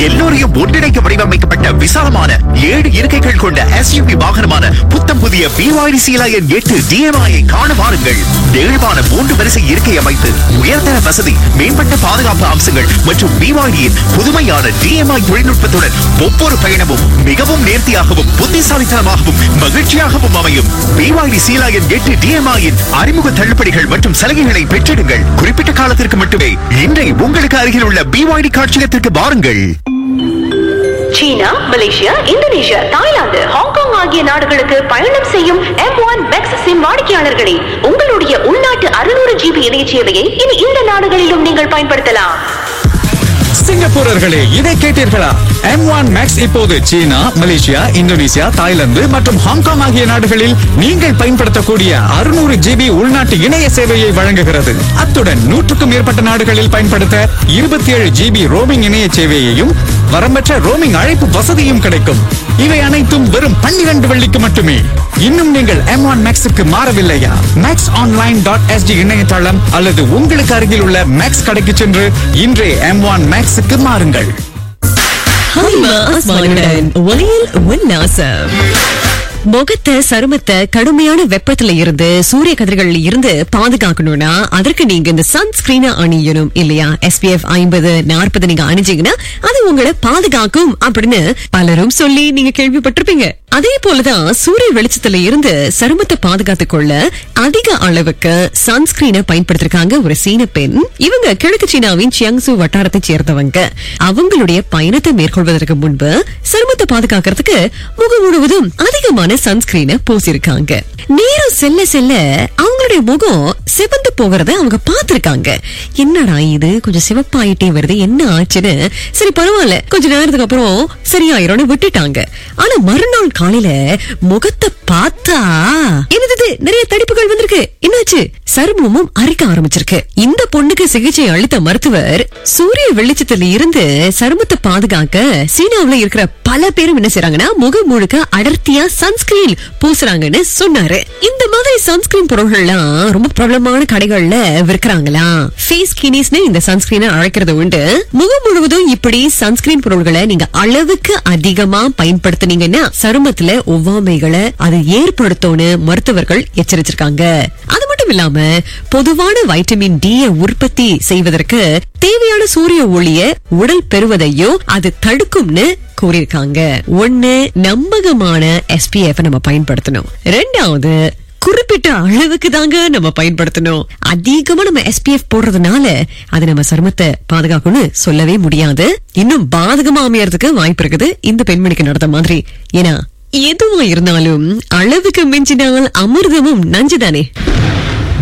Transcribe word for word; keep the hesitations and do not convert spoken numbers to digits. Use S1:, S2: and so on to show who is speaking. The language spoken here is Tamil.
S1: எல்லோரையும் ஒன்றிணைக்க வடிவமைக்கப்பட்ட விசாலமான ஏழு இருக்கைகள் கொண்ட எஸ்யூவி வாகனமான புத்தம் புதிய பி ஒய் டி சீலாயன் எட்டு டிஎம்ஐ காண வாருங்கள். நெகிழ்வான மூன்று வரிசை இருக்கை அமைப்பு, உயர்தர வசதி, மேம்பட்ட பாதுகாப்பு அம்சங்கள் மற்றும் பி ஒய் டியின் புதுமையான டிஎம்ஐ தொழில்நுட்பத்துடன் ஒவ்வொரு பயணமும் மிகவும் நேர்த்தியாகவும் புத்திசாலித்தனமாகவும் மகிழ்ச்சியாகவும் அமையும். பி ஒய் டி சீலாயன் எட்டு டிஎம்ஐயின் அறிமுக தள்ளுபடிகள் மற்றும் சலுகைகளை பெற்றிடுங்கள். குறிப்பிட்ட காலத்திற்கு மட்டுமே. இன்றை உங்களுக்கு அருகில் உள்ள பி ஒய் டி காட்சியகத்திற்கு வாருங்கள்.
S2: சீனா, மலேசியா, இந்தோனேஷியா, தாய்லாந்து, ஹாங்காங் ஆகிய நாடுகளுக்கு பயணம் செய்யும் எம் ஒன் மேக்ஸ் சிம் வாடிக்கையாளர்களே, உங்களுடைய உள்நாட்டு அறுநூறு ஜிபி இணைய சேவையை இனி இந்த நாடுகளிலும் நீங்கள் பயன்படுத்தலாம்.
S3: சிங்கப்பூரர்களே, இதை கேட்டீர்களா? எம் ஒன் மேக்ஸ் இப்போது சீனா, மலேசியா, இந்தோனேசியா, தாய்லாந்து மற்றும் ஹாங்காங் ஆகிய நாடுகளில் நீங்கள் பயன்படுத்தக்கூடிய அறுநூறு ஜிபி உள்நாட்டு இணைய சேவையை வழங்குகிறது. அத்துடன் நூற்றுக்கும் மேற்பட்ட நாடுகளில் பயன்படுத்த இருபத்தி ஏழு ஜிபி ரோமிங் இணைய சேவையையும் வரம்பற்ற ரோமிங் அழைப்பு வசதியும் கிடைக்கும். இவை அனைத்தும் வெறும் பன்னிரண்டு வெள்ளிக்கு மட்டுமே. இன்னும் நீங்கள் M one மேக்ஸுக்கு மாறவில்லையா? Maths online dot ST இணையதளம் அல்லது உங்களுக்கு அருகில் உள்ள மேக்ஸ் கடைக்கு சென்று இன்றே எம் ஒன் மேக்ஸுக்கு மாறுங்கள்.
S4: ஒளியில் உல்லாசம். முகத்தை, சருமத்தை கடுமையான வெப்பத்துல இருந்து, சூரிய கதிர்கள்ல இருந்து பாதுகாக்கணும்னா அதற்கு நீங்க இந்த சன்ஸ்கிரீனை அணியணும் இல்லையா? எஸ்பிஎஃப் ஐம்பது நாற்பது நீங்க அணிஞ்சீங்கன்னா அது உங்களை பாதுகாக்கும் அப்படின்னு பலரும் சொல்லி நீங்க கேள்விப்பட்டிருப்பீங்க. அதே போலதான் சூரிய வெளிச்சத்துல இருந்து சருமத்தை பாதுகாத்துக் கொள்ள அதிக அளவுக்கு சன்ஸ்கிரீனை பயன்படுத்திருக்காங்க ஒரு சீன பெண். இவங்க கிழக்கு சீனாவின் சியாங்சு வட்டாரத்தை சேர்ந்தவங்க. அவங்களுடைய பயணத்தை மேற்கொள்வதற்கு முன்பு சருமத்தை பாதுகாக்கிறதுக்கு முகம் முழுவதும் அதிகமான சன்ஸ்கிரீனை பூசிருக்காங்க. நேரம் செல்ல செல்ல அவங்களுடைய முகம் சிவந்து போகிறத அவங்க பாத்திருக்காங்க. என்னடா இது கொஞ்சம் சிவப்பாயிட்டே வருது, என்ன ஆச்சுன்னு சரி பரவாயில்ல கொஞ்ச நேரத்துக்கு அப்புறம் சரியாயிரும் விட்டுட்டாங்க. ஆனா மறுநாள் காலையில முகத்தை பார்த்தா என்னது நிறைய தடிப்புகள் வந்திருக்கு. என்னாச்சு? சருமமும் அரிக்க ஆரம்பிச்சிருக்கு. இந்த பொண்ணுக்கு சிகிச்சை அளித்த மருத்துவர் சூரிய வெளிச்சத்துல இருந்து சருமத்தை பாதுகாக்க சீனாவுல இருக்கிற பல பேரும் என்ன செய்றாங்கன்னா முகம் முழுக்க அடர்த்தியா சன்ஸ்கிரீன் பூசுறாங்கன்னு சொன்னாரு. இந்த மாதிரி சன்ஸ்கிரீன் பொருள்கள்லாம் ரொம்ப பிரபலமான கடைகள்ல விற்கிறாங்களா? ஃபேஸ் கினிஸ்னு இந்த சன்ஸ்கிரீனை அழைக்கிறது உண்டு. முகம் முழுவதும் இப்படி சன்ஸ்கிரீன் பொருள்களை நீங்க அளவுக்கு அதிகமா பயன்படுத்தினீங்கன்னா சருமத்துல ஒவ்வாமைகளை அது ஏற்படுத்தும்னு மருத்துவர்கள் எச்சரிச்சிருக்காங்க. அது மட்டும் இல்லாம பொதுவான வைட்டமின் டி உற்பத்தி செய்வதற்கு தேவையான சூரிய ஒளிய உடல் பெறுவதையோ அது தடுக்கும்னு கூறியிருக்காங்க. ஒண்ணு, நம்பகமான எஸ்பிஎஃப் நம்ம பயன்படுத்தணும். ரெண்டாவது, குறிப்பிட்ட அளவுக்கு தாங்க நம்ம பயன்படுத்தணும். அதிகமா நம்ம எஸ்பிஎஃப் போடுறதுனால அது நம்ம சருமத்தை பாதுகாக்கணும்னு சொல்லவே முடியாது. இன்னும் பாதகமா அமையறதுக்கு வாய்ப்பு இருக்குது இந்த பெண்மணிக்கு நடந்த மாதிரி. ஏன்னா எதுவா இருந்தாலும் அளவுக்கு மிஞ்சினால் அமிர்தமும் நஞ்சுதானே.